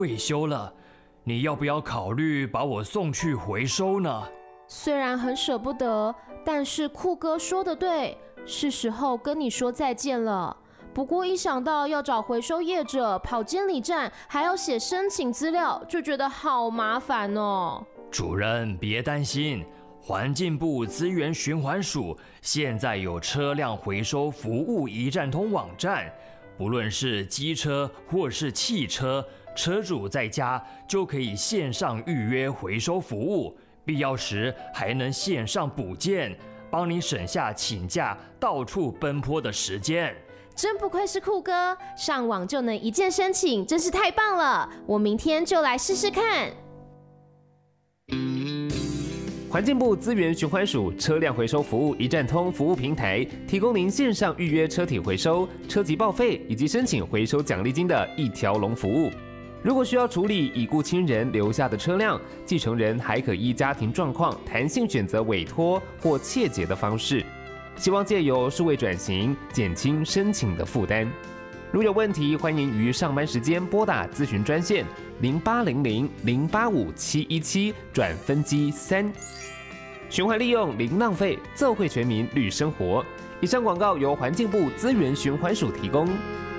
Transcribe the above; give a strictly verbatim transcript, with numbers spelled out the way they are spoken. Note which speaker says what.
Speaker 1: 维修了，你要不要考虑把我送去回收呢？
Speaker 2: 虽然很舍不得，但是酷哥说的对，是时候跟你说再见了。不过一想到要找回收业者、跑监理站，还要写申请资料，就觉得好麻烦哦。
Speaker 1: 主任别担心，环境部资源循环署现在有车辆回收服务一站通网站，不论是机车或是汽车，车主在家就可以线上预约回收服务，必要时还能线上补件，帮你省下请假到处奔波的时间。
Speaker 2: 真不愧是酷哥，上网就能一键申请，真是太棒了！我明天就来试试看。
Speaker 3: 环境部资源循环署车辆回收服务一站通服务平台，提供您线上预约车体回收、车籍报废以及申请回收奖励金的一条龙服务。如果需要处理已故亲人留下的车辆，继承人还可依家庭状况弹性选择委托或切结的方式。希望借由数位转型，减轻申请的负担。如有问题，欢迎于上班时间拨打咨询专线零八零零零八五七一七转分机三。循环利用零浪费，奏会全民绿生活。以上广告由环境部资源循环署提供。